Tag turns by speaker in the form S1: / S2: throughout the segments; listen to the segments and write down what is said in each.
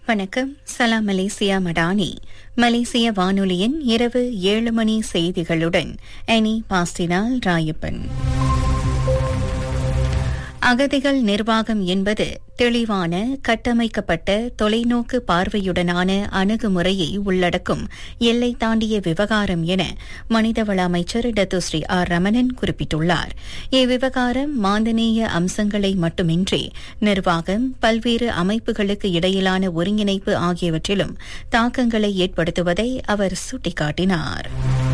S1: வணக்கம். சலாம் மலேசியா மடானி. மலேசிய வானொலியின் இரவு 7 மணி செய்திகளுடன் அனி பாஸ்டினால் ராயப்பன். அகதிகள் நிர்வாகம் என்பது தெளிவான, கட்டமைக்கப்பட்ட, தொலைநோக்கு பார்வையுடனான அணுகுமுறையை உள்ளடக்கும் எல்லை தாண்டிய விவகாரம் என மனிதவள அமைச்சர் டத்துஸ்ரீ ஆர் ரமணன் குறிப்பிட்டுள்ளார். இவ்விவகாரம் மாந்தநேய அம்சங்களை மட்டுமின்றி நிர்வாகம், பல்வேறு அமைப்புகளுக்கு இடையிலான ஒருங்கிணைப்பு ஆகியவற்றிலும் தாக்கங்களை ஏற்படுத்துவதை அவர் சுட்டிக்காட்டினார்.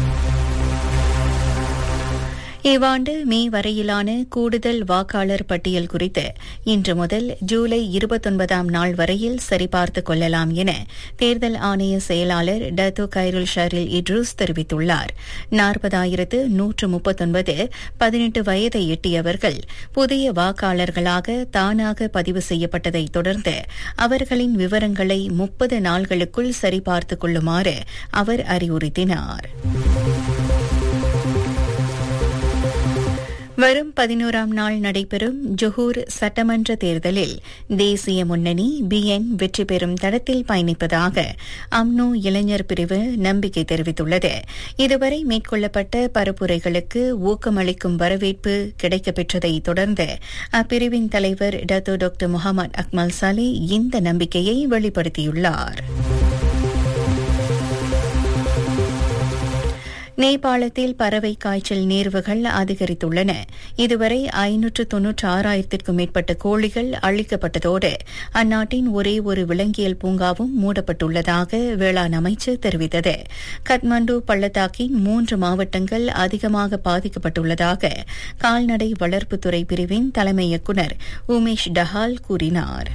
S1: இவ்வாண்டு மே வரையிலான கூடுதல் வாக்காளர் பட்டியல் குறித்து இன்று முதல் ஜூலை 29ஆம் நாள் வரையில் சரிபார்த்துக் கொள்ளலாம் என தேர்தல் ஆணைய செயலாளர் டத்து கைருல் ஷரில் இட்ரூஸ் தெரிவித்துள்ளார். 40,139 18 வயதை எட்டியவர்கள் புதிய வாக்காளர்களாக தானாக பதிவு செய்யப்பட்டதைத் தொடர்ந்து அவர்களின் விவரங்களை 30 நாள்களுக்குள் சரிபார்த்துக் கொள்ளுமாறு அவர் அறிவுறுத்தினார். வரும் 11ஆம் நாள் நடைபெறும் ஜொஹூர் சட்டமன்ற தேர்தலில் தேசிய முன்னணி பிஎன் வெற்றி பெறும் தடத்தில் பயணிப்பதாக அம்னோ இளைஞர் பிரிவு நம்பிக்கை தெரிவித்துள்ளது. இதுவரை மேற்கொள்ளப்பட்ட பரப்புரைகளுக்கு ஊக்கமளிக்கும் வரவேற்பு கிடைக்கப்பெற்றதைத் தொடர்ந்து அப்பிரிவின் தலைவர் டத்து டாக்டர் முகமது அக்மல் சாலே இந்த நம்பிக்கையை வெளிப்படுத்தியுள்ளார். நேபாளத்தில் பறவை காய்ச்சல் நேர்வுகள் அதிகரித்துள்ளன. இதுவரை 596,000க்கும் மேற்பட்ட கோழிகள் அழிக்கப்பட்டதோடு அந்நாட்டின் ஒரே ஒரு விலங்கியல் பூங்காவும் மூடப்பட்டுள்ளதாக வேளாண் அமைச்சு தெரிவித்தது. கத்மண்டு பள்ளத்தாக்கின் 3 மாவட்டங்கள் அதிகமாக பாதிக்கப்பட்டுள்ளதாக கால்நடை வளர்ப்புத்துறை பிரிவின் தலைமை இயக்குநர் உமேஷ் டஹால் கூறினார்.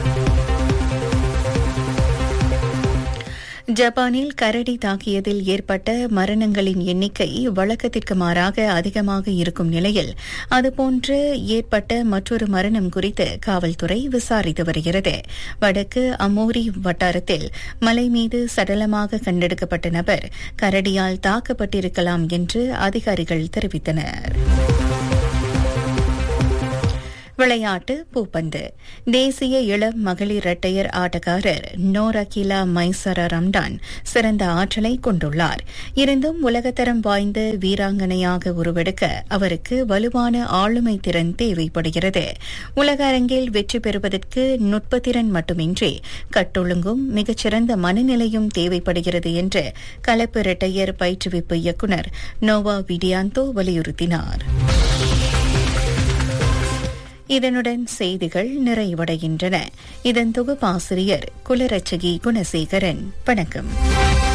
S1: ஜப்பானில் கரடி தாக்கியதில் ஏற்பட்ட மரணங்களின் எண்ணிக்கை வழக்கத்திற்கு மாறாக அதிகமாக இருக்கும் நிலையில் அதுபோன்று ஏற்பட்ட மற்றொரு மரணம் குறித்து காவல்துறை விசாரித்து வருகிறது. வடக்கு அமோரி வட்டாரத்தில் மலை மீது சடலமாக கண்டெடுக்கப்பட்ட நபர் கரடியால் தாக்கப்பட்டிருக்கலாம் என்று அதிகாரிகள் தெரிவித்தனர். விளையாட்டு பூப்பந்து. தேசிய இளம் மகளிர் இரட்டையர் ஆட்டக்காரர் நோரகிலா மைசரா ரம்டான் சிறந்த ஆற்றலை கொண்டுள்ளார். இருந்தும் உலகத்தரம் வாய்ந்த வீராங்கனையாக உருவெடுக்க அவருக்கு வலுவான ஆளுமை திறன் தேவைப்படுகிறது. உலக அரங்கில் வெற்றி பெறுவதற்கு நுட்பத்திறன் மட்டுமின்றி கட்டொழுங்கும் மிகச்சிறந்த மனநிலையும் தேவைப்படுகிறது என்று கலப்பு இரட்டையர் பயிற்றுவிப்பு இயக்குநர் நோவா விடியாந்தோ வலியுறுத்தினார். இதனுடன் செய்திகள் நிறைவடைகின்றன. இதன் தொகுப்பாசிரியர் குலரட்சகி குணசேகரன். வணக்கம்.